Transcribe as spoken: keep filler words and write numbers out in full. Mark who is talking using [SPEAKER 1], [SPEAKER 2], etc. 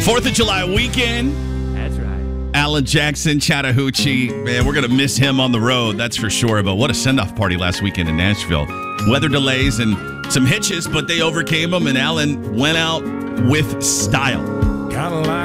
[SPEAKER 1] fourth of July weekend.
[SPEAKER 2] That's right.
[SPEAKER 1] Alan Jackson, Chattahoochee. Man, we're going to miss him on the road, that's for sure. But what a send-off party last weekend in Nashville. Weather delays and some hitches, but they overcame them, and Alan went out with style.
[SPEAKER 3] Kind of like